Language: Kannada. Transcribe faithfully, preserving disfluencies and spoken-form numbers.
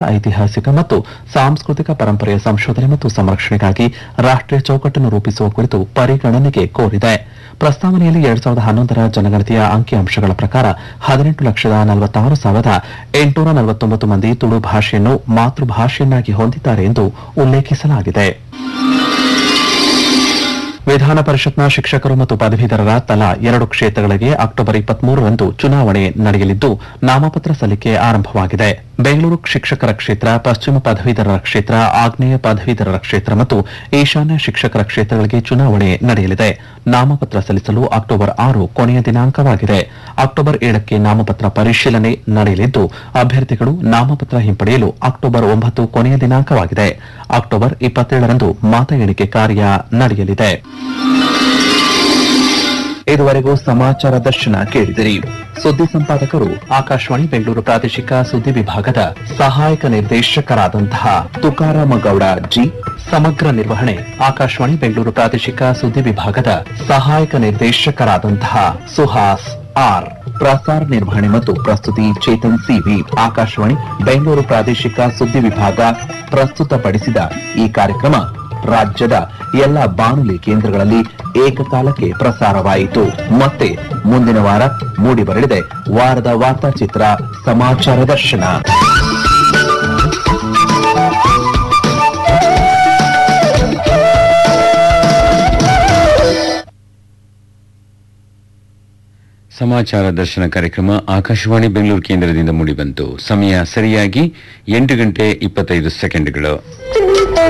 ಐತಿಹಾಸಿಕ ಮತ್ತು ಸಾಂಸ್ಕೃತಿಕ ಪರಂಪರೆಯ ಸಂಶೋಧನೆ ಮತ್ತು ಸಂರಕ್ಷಣೆಗಾಗಿ ರಾಷ್ಟೀಯ ಚೌಕಟ್ಟನ್ನು ರೂಪಿಸುವ ಕುರಿತು ಪರಿಗಣನೆಗೆ ಕೋರಿದೆ. ಪ್ರಸ್ತಾವನೆಯಲ್ಲಿ ಎರಡ್ ಸಾವಿರದ ಹನ್ನೊಂದರ ಜನಗಣತಿಯ ಅಂಕಿಅಂಶಗಳ ಪ್ರಕಾರ ಹದಿನೆಂಟು ಲಕ್ಷದ ನಲವತ್ತಾರು ಸಾವಿರದ ಎಂಟುನೂರ ನಲವತ್ತೊಂಬತ್ತು ಮಂದಿ ತುಳು ಭಾಷೆಯನ್ನು ಮಾತೃಭಾಷೆಯನ್ನಾಗಿ ಹೊಂದಿದ್ದಾರೆ ಎಂದು ಉಲ್ಲೇಖಿಸಲಾಗಿದೆ. ವಿಧಾನ ಪರಿಷತ್ನ ಶಿಕ್ಷಕರು ಮತ್ತು ಪದವೀಧರರ ತಲಾ ಎರಡು ಕ್ಷೇತ್ರಗಳಿಗೆ ಅಕ್ಟೋಬರ್ ಇಪ್ಪತ್ಮೂರರಂದು ಚುನಾವಣೆ ನಡೆಯಲಿದ್ದು ನಾಮಪತ್ರ ಸಲ್ಲಿಕೆ ಆರಂಭವಾಗಿದೆ. ಬೆಂಗಳೂರು ಶಿಕ್ಷಕರ ಕ್ಷೇತ್ರ, ಪಶ್ಚಿಮ ಪದವೀಧರರ ಕ್ಷೇತ್ರ, ಆಗ್ನೇಯ ಪದವೀಧರರ ಕ್ಷೇತ್ರ ಮತ್ತು ಈಶಾನ್ಯ ಶಿಕ್ಷಕರ ಕ್ಷೇತ್ರಗಳಿಗೆ ಚುನಾವಣೆ ನಡೆಯಲಿದೆ. ನಾಮಪತ್ರ ಸಲ್ಲಿಸಲು ಅಕ್ಟೋಬರ್ ಆರು ಕೊನೆಯ ದಿನಾಂಕವಾಗಿದೆ. ಅಕ್ಟೋಬರ್ ಏಳಕ್ಕೆ ನಾಮಪತ್ರ ಪರಿಶೀಲನೆ ನಡೆಯಲಿದ್ದು ಅಭ್ಯರ್ಥಿಗಳು ನಾಮಪತ್ರ ಹಿಂಪಡೆಯಲು ಅಕ್ಟೋಬರ್ ಒಂಬತ್ತು ಕೊನೆಯ ದಿನಾಂಕವಾಗಿದೆ. ಅಕ್ಟೋಬರ್ ಇಪ್ಪತ್ತೇಳರಂದು ಮತ ಎಣಿಕೆ ಕಾರ್ಯ ನಡೆಯಲಿದೆ. ಇದುವರೆಗೂ ಸಮಾಚಾರ ದರ್ಶನ ಕೇಳಿದಿರಿ. ಸುದ್ದಿ ಸಂಪಾದಕರು ಆಕಾಶವಾಣಿ ಬೆಂಗಳೂರು ಪ್ರಾದೇಶಿಕ ಸುದ್ದಿ ವಿಭಾಗದ ಸಹಾಯಕ ನಿರ್ದೇಶಕರಾದಂತಹ ತುಕಾರಾಮ ಗೌಡ ಜಿ. ಸಮಗ್ರ ನಿರ್ವಹಣೆ ಆಕಾಶವಾಣಿ ಬೆಂಗಳೂರು ಪ್ರಾದೇಶಿಕ ಸುದ್ದಿ ವಿಭಾಗದ ಸಹಾಯಕ ನಿರ್ದೇಶಕರಾದಂತಹ ಸುಹಾಸ್ ಆರ್. ಪ್ರಸಾರ ನಿರ್ವಹಣೆ ಮತ್ತು ಪ್ರಸ್ತುತಿ ಚೇತನ್ ಸಿವಿ. ಆಕಾಶವಾಣಿ ಬೆಂಗಳೂರು ಪ್ರಾದೇಶಿಕ ಸುದ್ದಿ ವಿಭಾಗ ಪ್ರಸ್ತುತಪಡಿಸಿದ ಈ ಕಾರ್ಯಕ್ರಮ ರಾಜ್ಯದ ಎಲ್ಲ ಬಾನುಲಿ ಕೇಂದ್ರಗಳಲ್ಲಿ ಏಕಕಾಲಕ್ಕೆ ಪ್ರಸಾರವಾಯಿತು. ಮತ್ತೆ ಮುಂದಿನ ವಾರ ಮೂಡಿಬರಲಿದೆ ವಾರದ ವಾರ್ತಾಚಿತ್ರ ಸಮಾಚಾರ ದರ್ಶನ. ಸಮಾಚಾರ ದರ್ಶನ ಕಾರ್ಯಕ್ರಮ ಆಕಾಶವಾಣಿ ಬೆಂಗಳೂರು ಕೇಂದ್ರದಿಂದ ಮೂಡಿಬಂತು. ಸಮಯ ಸರಿಯಾಗಿ ಎಂಟು ಗಂಟೆ ಇಪ್ಪತ್ತೈದು ಸೆಕೆಂಡ್ಗಳು.